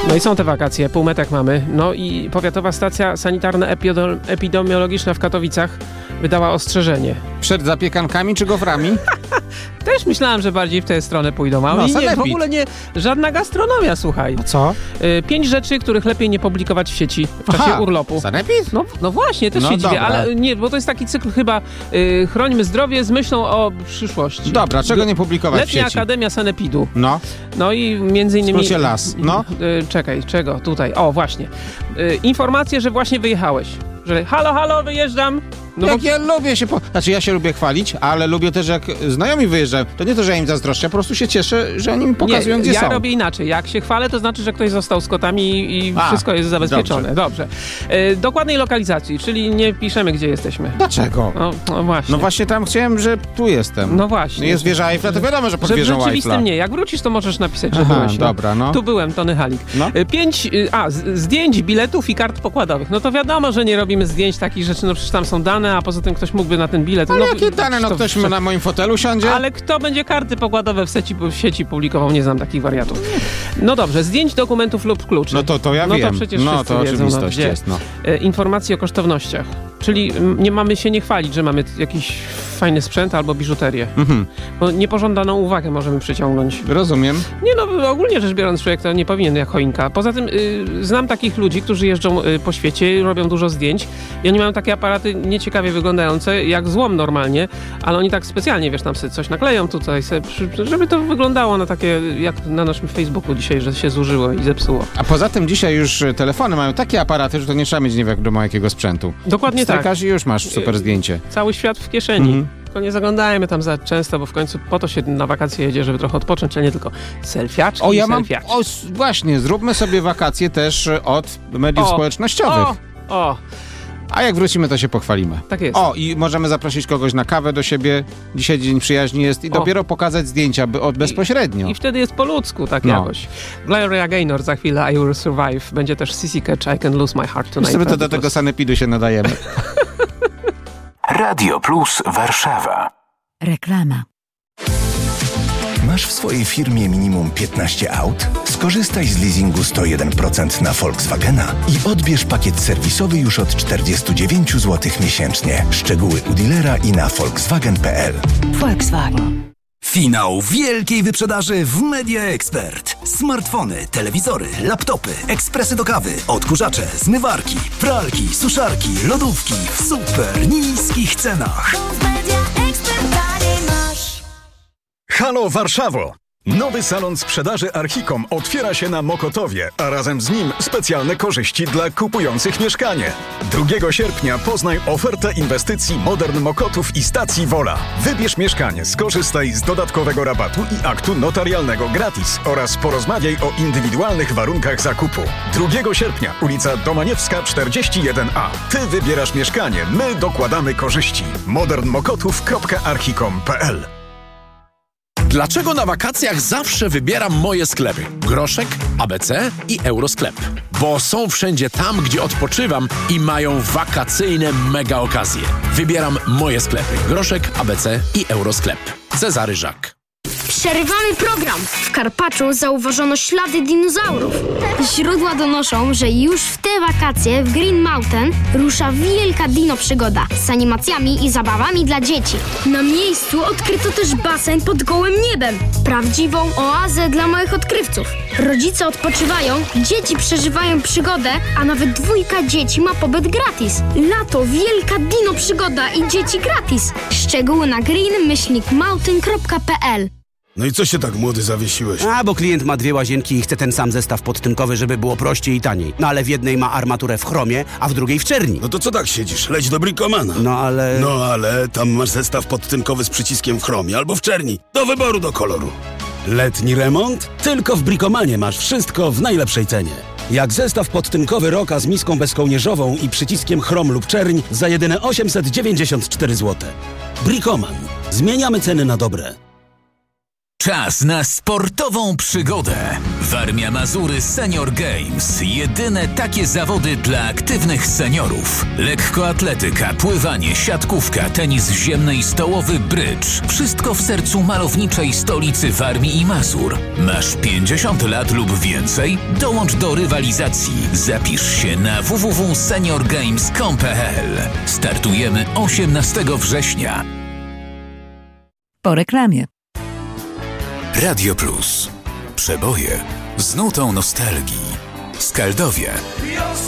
No i są te wakacje, półmetek mamy. No i powiatowa stacja sanitarno-epidemiologiczna w Katowicach wydała ostrzeżenie. Przed zapiekankami czy goframi? Też myślałem, że bardziej w tę stronę pójdą. A oni nie, w ogóle nie, żadna gastronomia, słuchaj. A co? 5 rzeczy, których lepiej nie publikować w sieci w czasie urlopu. Sanepid? No właśnie, też się dziwię, ale nie, bo to jest taki cykl chyba chrońmy zdrowie z myślą o przyszłości. Dobra, czego nie publikować w sieci? Letnia Akademia Sanepidu. No. No i między innymi... Skrócie las, no. Czekaj, czego? Tutaj. O, właśnie. Informacje, że właśnie wyjechałeś. Że halo, wyjeżdżam. No jak ja lubię się... Znaczy ja się lubię chwalić, ale lubię też jak znajomi wyjeżdżają. To nie to, że ja im zazdroszczę, po prostu się cieszę, że oni mi pokazują, gdzie są. Ja robię inaczej. Jak się chwalę, to znaczy, że ktoś został z kotami i wszystko jest zabezpieczone. Dobrze. Dokładnej lokalizacji, czyli nie piszemy, gdzie jesteśmy. Dlaczego? No właśnie. No właśnie tam chciałem, że tu jestem. No właśnie. Jest wieża Eiffla, to wiadomo, że pod wieżą Eiffla. W rzeczywistym nie. Jak wrócisz, to możesz napisać, że byłeś. Dobra, no. Tu byłem, Tony Halik. No. 5 zdjęć, biletów i kart pokładowych. No to wiadomo, że nie robimy zdjęć takich rzeczy, no przecież tam są dane, a poza tym ktoś mógłby na ten bilet... Ale jakie dane? No ktoś na moim fotelu siądzie? Ale kto będzie karty pokładowe w sieci publikował? Nie znam takich wariatów. No dobrze, zdjęć, dokumentów lub kluczy. No to ja wiem. No to przecież to wiedzą, oczywistość jest. Informacje o kosztownościach. Czyli nie mamy się nie chwalić, że mamy jakiś fajny sprzęt albo biżuterię. Bo niepożądaną uwagę możemy przyciągnąć. Rozumiem. Nie no, ogólnie rzecz biorąc, człowiek to nie powinien jak choinka. Poza tym znam takich ludzi, którzy jeżdżą po świecie, robią dużo zdjęć i oni mają takie aparaty nieciekawie wyglądające, jak złom normalnie, ale oni tak specjalnie, wiesz, tam sobie coś nakleją tutaj, żeby to wyglądało na takie, jak na naszym Facebooku dzisiaj, że się zużyło i zepsuło. A poza tym dzisiaj już telefony mają takie aparaty, że to nie trzeba mieć nie wiadomo jakiego sprzętu. Dokładnie tak. Strykasz i już masz super zdjęcie. Cały świat w kieszeni. Tylko nie zaglądajmy tam za często, bo w końcu po to się na wakacje jedzie, żeby trochę odpocząć, a nie tylko selfiaczki Właśnie, zróbmy sobie wakacje też od mediów społecznościowych. A jak wrócimy, to się pochwalimy. Tak jest. I możemy zaprosić kogoś na kawę do siebie. Dzisiaj Dzień Przyjaźni jest i dopiero pokazać zdjęcia bezpośrednio. I wtedy jest po ludzku, tak jakoś. Gloria Gaynor za chwilę, I Will Survive. Będzie też Sissy Catch, I Can Lose My Heart Tonight. Sobie to do tego sanepidu się nadajemy. Radio Plus Warszawa. Reklama. Masz w swojej firmie minimum 15 aut? Skorzystaj z leasingu 101% na Volkswagena i odbierz pakiet serwisowy już od 49 zł miesięcznie. Szczegóły u dealera i na volkswagen.pl. Volkswagen. Finał wielkiej wyprzedaży w Media Expert. Smartfony, telewizory, laptopy, ekspresy do kawy, odkurzacze, zmywarki, pralki, suszarki, lodówki w super niskich cenach. Halo Warszawo! Nowy salon sprzedaży Archicom otwiera się na Mokotowie, a razem z nim specjalne korzyści dla kupujących mieszkanie. 2 sierpnia poznaj ofertę inwestycji Modern Mokotów i stacji Wola. Wybierz mieszkanie, skorzystaj z dodatkowego rabatu i aktu notarialnego gratis oraz porozmawiaj o indywidualnych warunkach zakupu. 2 sierpnia, ulica Domaniewska 41A. Ty wybierasz mieszkanie, my dokładamy korzyści. modernmokotów.archicom.pl. Dlaczego na wakacjach zawsze wybieram moje sklepy? Groszek, ABC i Eurosklep. Bo są wszędzie tam, gdzie odpoczywam i mają wakacyjne mega okazje. Wybieram moje sklepy. Groszek, ABC i Eurosklep. Cezary Żak. Przerywamy program. W Karpaczu zauważono ślady dinozaurów. Źródła donoszą, że już w te wakacje w Green Mountain rusza wielka dino przygoda z animacjami i zabawami dla dzieci. Na miejscu odkryto też basen pod gołym niebem. Prawdziwą oazę dla małych odkrywców. Rodzice odpoczywają, dzieci przeżywają przygodę, a nawet 2 dzieci ma pobyt gratis. Lato, wielka dino przygoda i dzieci gratis. Szczegóły na green-mountain.pl. No i co się tak młody zawiesiłeś? Bo klient ma 2 łazienki i chce ten sam zestaw podtynkowy, żeby było prościej i taniej. No ale w jednej ma armaturę w chromie, a w drugiej w czerni. No to co tak siedzisz? Leć do Bricomana. No ale tam masz zestaw podtynkowy z przyciskiem w chromie albo w czerni. Do wyboru, do koloru. Letni remont? Tylko w Bricomanie masz wszystko w najlepszej cenie. Jak zestaw podtynkowy Roka z miską bezkołnierzową i przyciskiem chrom lub czerń za jedyne 894 zł. Bricoman. Zmieniamy ceny na dobre. Czas na sportową przygodę. Warmia Mazury Senior Games. Jedyne takie zawody dla aktywnych seniorów. Lekkoatletyka, pływanie, siatkówka, tenis ziemny i stołowy, brydż. Wszystko w sercu malowniczej stolicy Warmii i Mazur. Masz 50 lat lub więcej? Dołącz do rywalizacji. Zapisz się na www.seniorgames.pl. Startujemy 18 września. Po reklamie. Radio Plus. Przeboje z nutą nostalgii. Skaldowie.